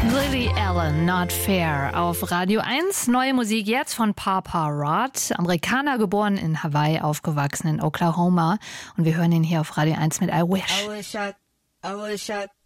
Lily Allen, Not Fair auf Radio 1. Neue Musik jetzt von Papa Rod. Amerikaner, geboren in Hawaii, aufgewachsen in Oklahoma. Und wir hören ihn hier auf Radio 1 mit I Wish. I wish I